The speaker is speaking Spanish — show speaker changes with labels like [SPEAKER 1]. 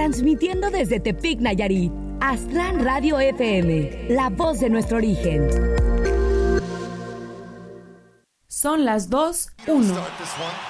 [SPEAKER 1] Transmitiendo desde Tepic, Nayarit. Aztlán Radio FM, la voz de nuestro origen.
[SPEAKER 2] Son las 2:01.